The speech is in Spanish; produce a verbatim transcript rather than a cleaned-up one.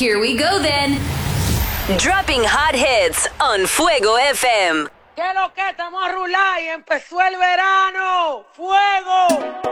Here we go then. Dropping hot hits on Fuego F M. ¿Qué es lo que? Estamos a rular y empezó el verano. ¡Fuego!